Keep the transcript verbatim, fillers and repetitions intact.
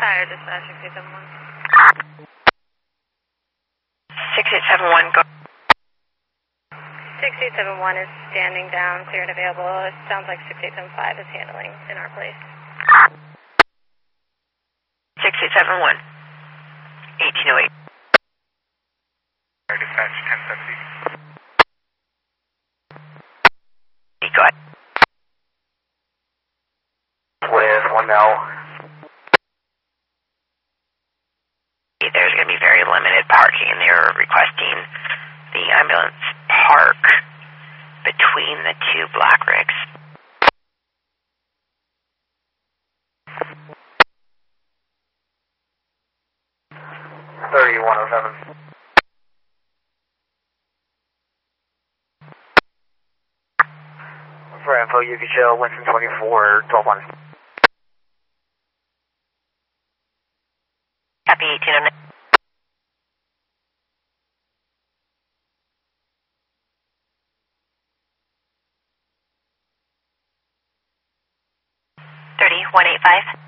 Fire dispatch six eight seven one. six eight seven one, go. six eight seven one is standing down, clear and available. It sounds like six eight seven five is handling in our place. six eight seven one, eighteen oh eight. Fire dispatch ten seventy. Go ahead. With one now. There's going to be very limited parking, and they're requesting the ambulance park between the two black rigs. thirty-one oh seven. For info, you can show Winston twenty-four, twelve one. Copy eighteen oh nine. thirty one eight five.